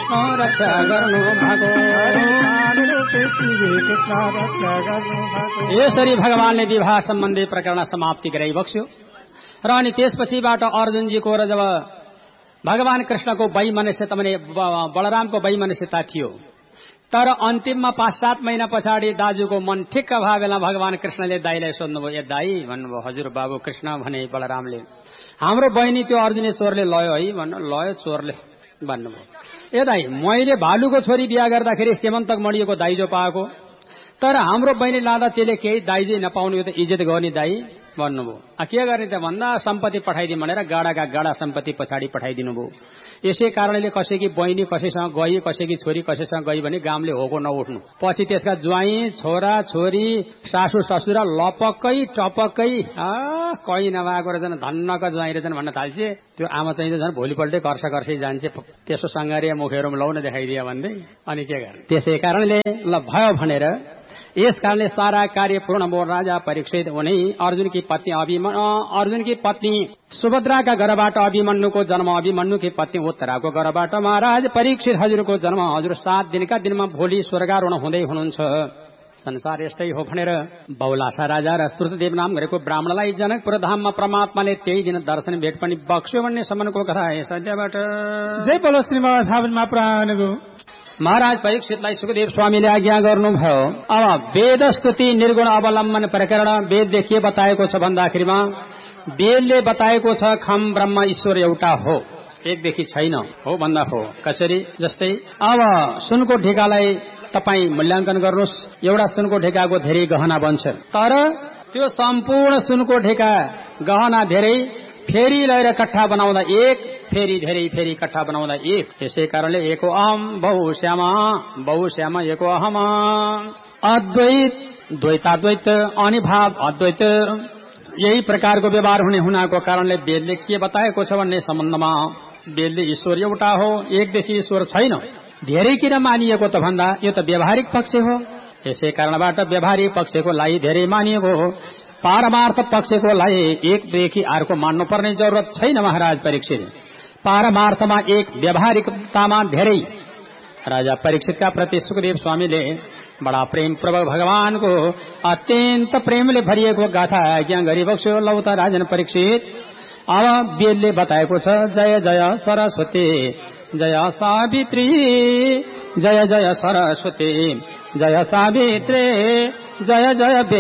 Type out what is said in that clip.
कृष्ण रक्षा गर्नु भएको। यसरी भगवानले विवाह सम्बन्धी प्रकरण समाप्ति गराइबक्स्यो र अनि त्यसपछिबाट अर्जुनजीको र जब भगवान कृष्णको वैमनस्यता भने बलरामको वैमनस्यता थियो, तर अन्तिममा 5-7 महिना पछाडि दाजुको मन ठिक्क भए बेला भगवान कृष्णले दाईलाई सोध्नुभयो, ए दाई भन्नुभयो, हजुर बाबु कृष्ण भने बलरामले, हाम्रो बहिनी त्यो अर्जुने चोरले लयो है भन्नु, लयो चोरले भन्नुभयो। ए दाई मैले भालुको छोरी बिहा गर्दाखेरि सेमन्तक मणिएको दाइजो पाएको, तर हाम्रो बहिनी लाँदा त्यसले केही दाइजो नपाउनु, यो त इज्जत गर्ने दाई भन्नुभयो। के गर्ने त भन्दा सम्पत्ति पठाइदिउँ भनेर गाडाका गाडा सम्पत्ति पछाडि पठाइदिनु भयो। यसै कारणले कसैकी बहिनी कसैसँग गई, कसैकी छोरी कसैसँग गई भने गामले होको नउठ्नु। पछि त्यसका ज्वाइँ छोरा छोरी सासू ससुरा लपक्कै टपक्कै कहीँ नभएको रहेछन्, धन्नका ज्वाइँ रहेछन् भन्न थाल्छे। त्यो आमा चाहिँ झन् भोलिपल्टै कर्सै जान्छे, त्यसो सङ्गारिया मुखेर लौ न देखाइदियो भन्दै। अनि के गर्ने, त्यसै कारणले ल भयो भनेर यस कारणले सारा कार्य पूर्ण भयो। राजा परीक्षित उनी अर्जुनकी पत्नी सुभद्राका घरबाट अभिमन्युको जन्म, अभिमन्युकी पत्नी उत्तराको घरबाट महाराज परीक्षित हजुरको जन्म। हजुर 7 दिनका दिनमा भोलि स्वर्गारोहण हुँदै हुनुहुन्छ। संसार यस्तै हो भनेर बहुलासा राजा र श्रुतदेव नाम गरेको ब्राह्मणलाई जनकपुर धाममा परमात्माले त्यही दिन दर्शन भेट पनि बक्स्यो भन्ने सम्मको कथा सत्यबाट। जय बोलो श्रीमद् भागवत महापुराणको। महाराज परीक्षितलाई सुखदेव स्वामीले आज्ञा गर्नुभयो। अब वेद स्तुति निर्गुण अवलम्बन प्रकरण वेदले के बताएको छ भन्दाखेरिमा वेदले बताएको छ खम ब्रह्म ईश्वर एउटा हो, एकदेखि छैन, हो भन्दा हो। कसरी जस्तै अब सुनको ढेकालाई तपाई मूल्याङ्कन गर्नुहोस्, एउटा सुनको ढेकाको धेरै गहना बन्छ, तर त्यो सम्पूर्ण सुनको ढेका गहना धेरै फेरि लगेर कट्ठा बनाउँदा एक, फेरि धेरै फेरि कट्ठा बनाउँदा एक। यसै कारणले एको अहम बहुश्यामा एको अहम, अद्वैत द्वैताद्वैत अनिभाव अद्वैत, यही प्रकारको व्यवहार हुनाको कारणले वेदले के बताएको छ भन्ने सम्बन्धमा वेदले ईश्वर एउटा हो, एकदेखि ईश्वर छैन। धेरै किन मानिएको त भन्दा यो त व्यावहारिक पक्ष हो। यसै कारणबाट व्यावहारिक पक्षको लागि धेरै मानिएको हो, पारमार्थ पक्षको लागि एकदेखि अर्को मान्नुपर्ने जरुरत छैन। महाराज परीक्षित पारमार्थमा एक, व्यावहारिकतामा धेरै। राजा परीक्षितका प्रति सुखदेव स्वामीले बडा प्रेम पूर्वक भगवानको अत्यन्त प्रेमले भरिएको गाथा आज्ञा गरिबक्स्यो। लौ त राजन परीक्षित, अब वेदले बताएको छ जय जय सरस्वती जय सावित्री, जय जय सरस्वती जय सावित्री, जय जय